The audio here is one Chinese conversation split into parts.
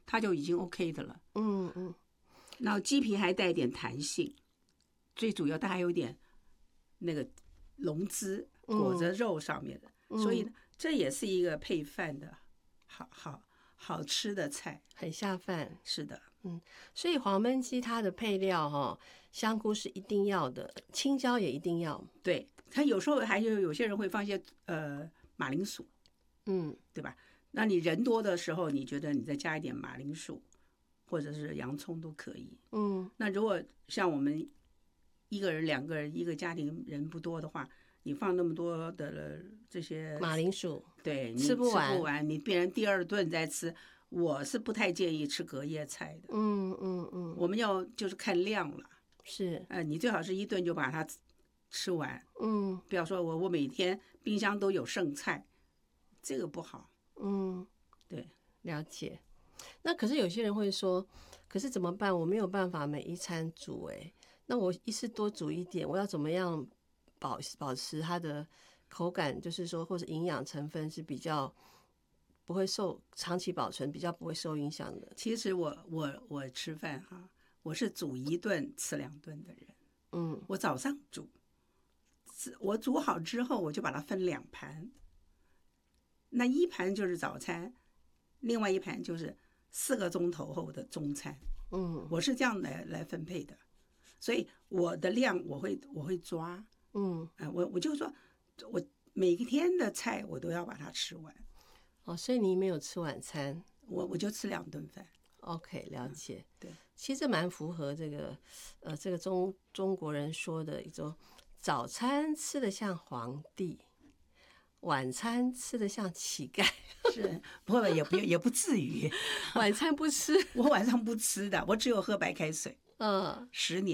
它就已经 OK 的了。 嗯嗯。 然后鸡皮还带一点弹性，最主要它还有点那个龙汁裹着肉上面的，所以这也是一个配饭的好吃的菜， 很下饭。 是的， 所以黄焖鸡它的配料香菇是一定要的，青椒也一定要。 对，它有时候还有些人会放一些马铃薯，对吧？那你人多的时候，你觉得你再加一点马铃薯或者是洋葱都可以。那如果像我们一个人、2个人，一个家庭人不多的话，你放那么多的这些马铃薯， 对，你吃不完， 你必然第2顿再吃。我是不太建议吃隔夜菜的。我们要就是看量了。 是， 你最好是1顿就把它吃完。不要说我每天冰箱都有剩菜，这个不好。对， 了解。那可是有些人会说，可是怎么办？我没有办法每一餐煮那我一次多煮一点，我要怎么样保持它的口感，就是说或者营养成分是比较不会受长期保存，比较不会受影响的。 其实我吃饭我是煮1顿吃2顿的人。我早上煮，我煮好之后我就把它分2盘，那1盘就是早餐，另外1盘就是4个钟头后的中餐。我是这样来分配的，所以我的量我会抓。我就说我每一天的菜我都要把它吃完。 所以你没有吃晚餐？ 我就吃2顿饭。 OK， 了解。 对， 其实蛮符合这个中国人说的一种，早餐吃得像皇帝，晚餐吃得像乞丐。 是，不过也不至于。 晚餐不吃， 我晚上不吃的，我只有喝白开水。快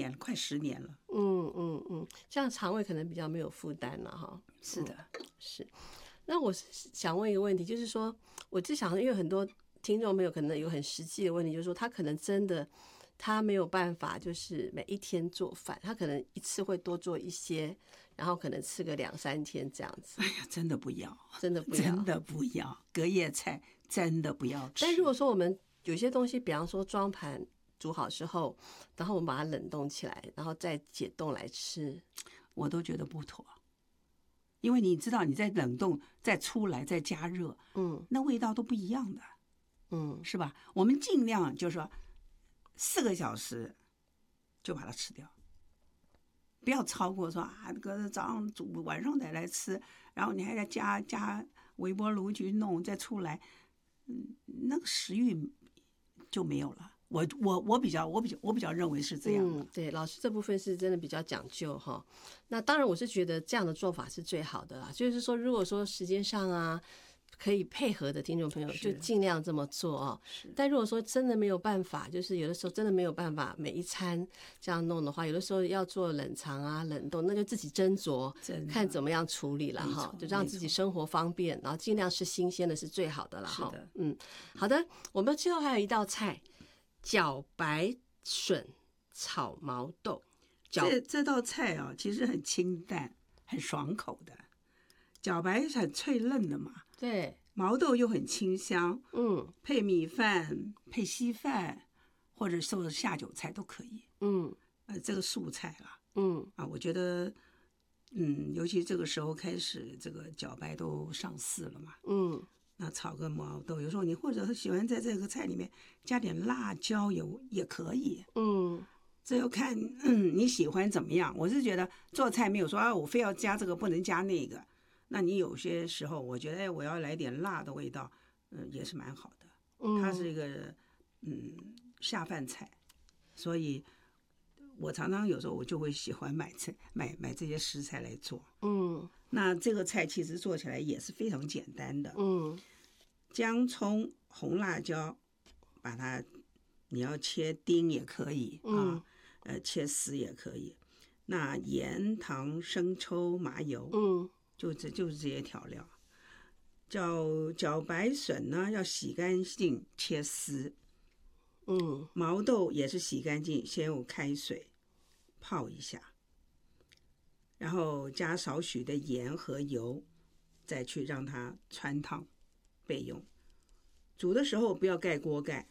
10年了。 这样肠胃可能比较没有负担了哈。 是的， 是。那我想问一个问题，就是说，我就想，因为很多听众朋友可能有很实际的问题，就是说，他可能真的他没有办法，就是每一天做饭，他可能一次会多做一些，然后可能吃个2-3天这样子。 哎呀，真的不要， 真的不要， 隔夜菜真的不要吃。 但如果说我们有些东西，比方说装盘煮好之后，然后我们把它冷冻起来，然后再解冻来吃， 我都觉得不妥。因为你知道你在冷冻再出来再加热，那味道都不一样的，是吧？我们尽量就是说4个小时就把它吃掉，不要超过说这个早上煮晚上再来吃，然后你还要加微波炉去弄再出来，那个食欲就没有了。我比较认为是这样的。 对，老师这部分是真的比较讲究哈。那当然我是觉得这样的做法是最好的啦，就是说如果说时间上可以配合的听众朋友就尽量这么做但如果说真的没有办法，就是有的时候真的没有办法每一餐这样弄的话，有的时候要做冷藏冷冻，那就自己斟酌看怎么样处理了哈，就让自己生活方便，然后尽量是新鲜的是最好的了哈。好的，我们最后还有一道菜。茭白笋炒毛豆， 这道菜其实很清淡很爽口的。茭白是很脆嫩的嘛， 对， 毛豆又很清香，配米饭配稀饭或者做下酒菜都可以。这个素菜啦，我觉得尤其这个时候开始这个茭白都上市了嘛，那炒个毛豆，有时候你或者喜欢在这个菜里面加点辣椒油也可以。这要看你喜欢怎么样。我是觉得做菜没有说我非要加这个不能加那个，那你有些时候我觉得我要来点辣的味道，也是蛮好的。它是一个下饭菜，所以我常常有时候我就会喜欢买这些食材来做。那这个菜其实做起来也是非常简单的。姜葱红辣椒把它你要切丁也可以切丝也可以。那盐糖生抽麻油就是这些调料。茭白笋呢要洗干净切丝，毛豆也是洗干净先用开水泡一下，然后加少许的盐和油，再去让它穿烫备用。煮的时候不要盖锅盖，